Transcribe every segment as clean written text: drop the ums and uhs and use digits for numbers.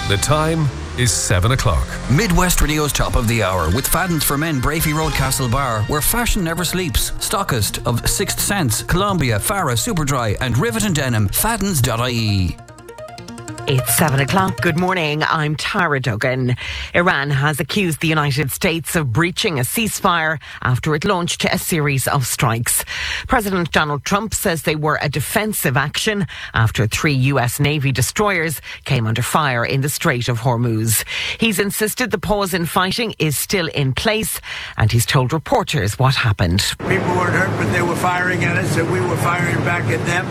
The time is 7 o'clock. Midwest Radio's Top of the Hour with Fadden's for Men, Brafey Road, Castlebar, where fashion never sleeps. Stockist of Sixth Sense, Columbia, Farah, Superdry and Rivet and Denim. Faddens.ie. It's 7 o'clock. Good morning. I'm Tara Duggan. Iran has accused the United States of breaching a ceasefire after it launched a series of strikes. President Donald Trump says they were a defensive action after 3 US Navy destroyers came under fire in the Strait of Hormuz. He's insisted the pause in fighting is still in place, and he's told reporters what happened. People weren't hurt, but they were firing at us and we were firing back at them.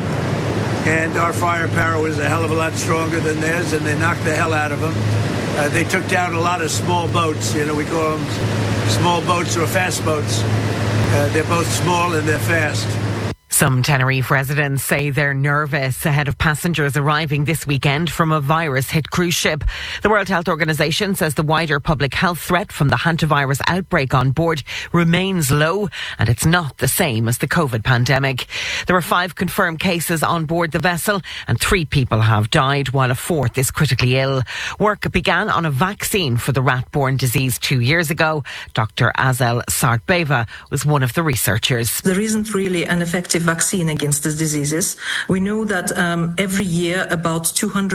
And our firepower was a hell of a lot stronger than theirs, and they knocked the hell out of them. They took down a lot of small boats. You know, we call them small boats or fast boats. They're both small and they're fast. Some Tenerife residents say they're nervous ahead of passengers arriving this weekend from a virus-hit cruise ship. The World Health Organization says the wider public health threat from the hantavirus outbreak on board remains low, and it's not the same as the COVID pandemic. There are 5 confirmed cases on board the vessel, and 3 people have died, while a 4th is critically ill. Work began on a vaccine for the rat-borne disease 2 years ago. Dr. Azel Sartbeva was one of the researchers. There isn't really an effective vaccine against the diseases. We know that every year about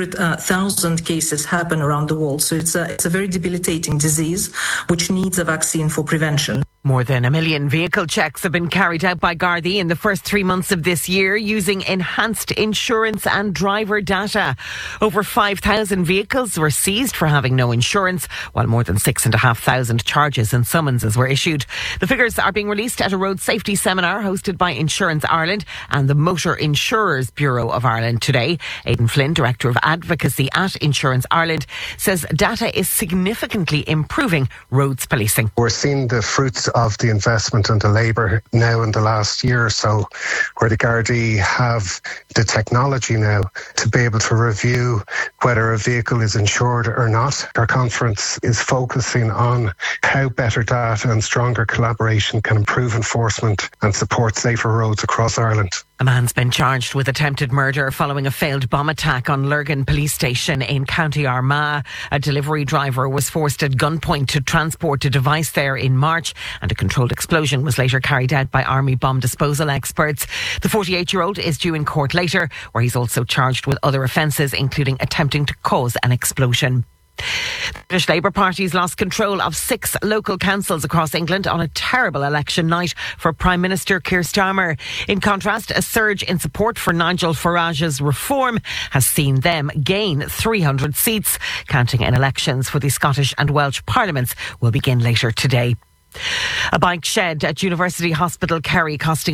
200,000 cases happen around the world. So it's a very debilitating disease which needs a vaccine for prevention. More than 1 million vehicle checks have been carried out by Gardaí in the first 3 months of this year using enhanced insurance and driver data. Over 5,000 vehicles were seized for having no insurance, while more than 6,500 charges and summonses were issued. The figures are being released at a road safety seminar hosted by Insurance Ireland and the Motor Insurers Bureau of Ireland today. Aidan Flynn, Director of Advocacy at Insurance Ireland, says data is significantly improving roads policing. We're seeing the fruits of the investment and the labour now in the last year or so, where the Gardaí have the technology now to be able to review whether a vehicle is insured or not. Our conference is focusing on how better data and stronger collaboration can improve enforcement and support safer roads across Ireland. A man's been charged with attempted murder following a failed bomb attack on Lurgan Police Station in County Armagh. A delivery driver was forced at gunpoint to transport a device there in March, and a controlled explosion was later carried out by Army bomb disposal experts. The 48-year-old is due in court later, where he's also charged with other offences, including attempting to cause an explosion. The British Labour Party's lost control of 6 local councils across England on a terrible election night for Prime Minister Keir Starmer. In contrast, a surge in support for Nigel Farage's reform has seen them gain 300 seats. Counting in elections for the Scottish and Welsh Parliaments will begin later today. A bike shed at University Hospital Kerry costing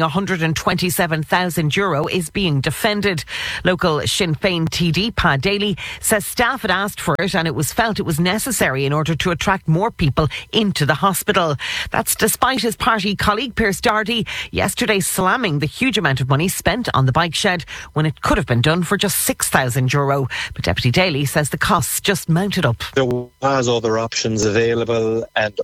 €127,000 is being defended. Local Sinn Féin TD Pa Daly says staff had asked for it and it was felt it was necessary in order to attract more people into the hospital. That's despite his party colleague Pearse Doherty yesterday slamming the huge amount of money spent on the bike shed when it could have been done for just €6,000. But Deputy Daly says the costs just mounted up. There was other options available, and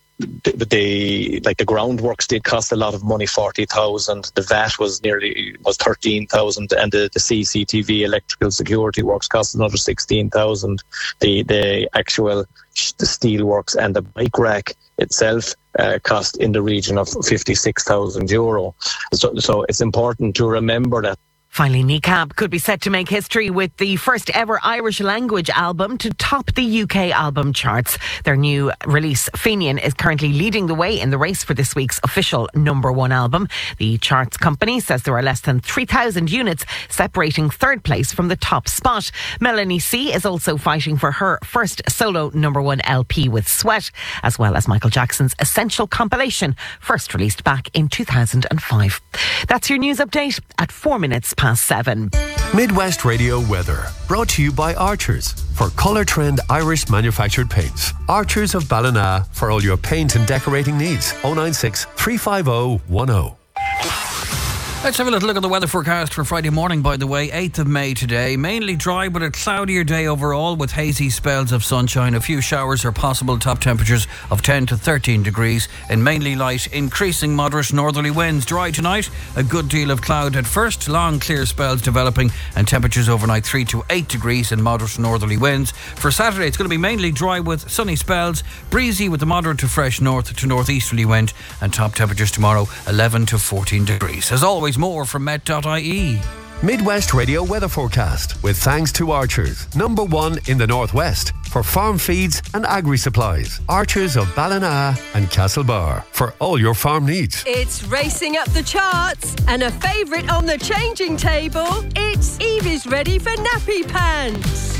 the groundworks did cost a lot of money, 40,000. The VAT was 13,000, and the CCTV electrical security works cost another 16,000. The actual steelworks and the bike rack itself cost in the region of €56,000. So it's important to remember that. Finally, Kneecap could be set to make history with the first ever Irish language album to top the UK album charts. Their new release, Fenian, is currently leading the way in the race for this week's official #1 album. The charts company says there are less than 3,000 units separating third place from the top spot. Melanie C is also fighting for her first solo #1 LP with Sweat, as well as Michael Jackson's Essential compilation, first released back in 2005. That's your news update at 4 minutes past 7. Midwest Radio weather, brought to you by Archers for Colour Trend Irish manufactured paints. Archers of Ballina for all your paint and decorating needs. 096 350 10. Let's have a little look at the weather forecast for Friday morning, by the way, 8th of May today. Mainly dry, but a cloudier day overall with hazy spells of sunshine. A few showers are possible, top temperatures of 10 to 13 degrees and mainly light, increasing moderate northerly winds. Dry tonight, a good deal of cloud at first, long clear spells developing and temperatures overnight 3 to 8 degrees and moderate northerly winds. For Saturday, it's going to be mainly dry with sunny spells, breezy with a moderate to fresh north to northeasterly wind and top temperatures tomorrow 11 to 14 degrees. As always, more from Met.ie. Midwest Radio weather forecast with thanks to Archers, #1 in the Northwest for farm feeds and agri-supplies. Archers of Ballina and Castlebar for all your farm needs. It's racing up the charts and a favourite on the changing table. It's Evie's ready for nappy pants.